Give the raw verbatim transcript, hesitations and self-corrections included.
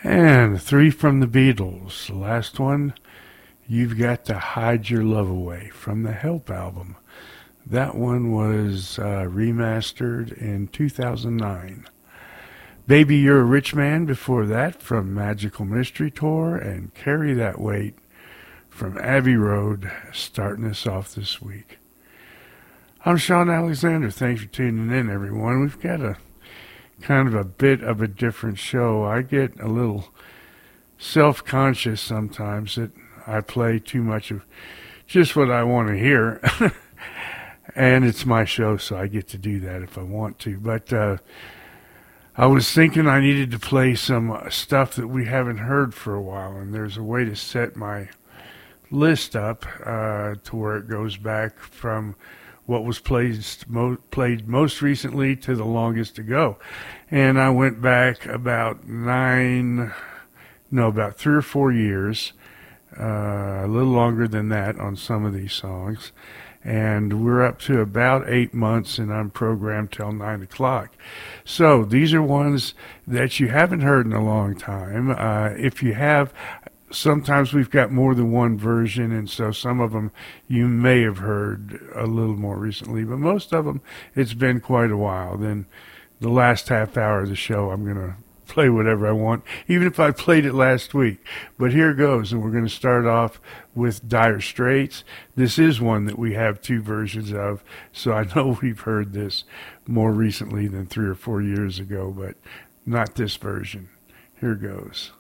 And three from the Beatles. The last one, You've Got to Hide Your Love Away, from the Help album. That one was uh, remastered in two thousand nine. Baby, You're a Rich Man before that, from Magical Mystery Tour, and Carry That Weight from Abbey Road, starting us off this week. I'm Sean Alexander. Thanks for tuning in, everyone. We've got a kind of a bit of a different show. I get a little self-conscious sometimes that I play too much of just what I want to hear. And it's my show, so I get to do that if I want to. But uh, I was thinking I needed to play some stuff that we haven't heard for a while, and there's a way to set my list up uh, to where it goes back from what was played, mo- played most recently to the longest ago. And I went back about nine, no, about three or four years, uh, a little longer than that on some of these songs. And we're up to about eight months, and I'm programmed till nine o'clock. So these are ones that you haven't heard in a long time. Uh, if you have, sometimes we've got more than one version, and so some of them you may have heard a little more recently, but most of them, it's been quite a while. Then the last half hour of the show, I'm going to play whatever I want, even if I played it last week. But here goes, and we're going to start off with Dire Straits. This is one that we have two versions of, so I know we've heard this more recently than three or four years ago, but not this version. Here goes.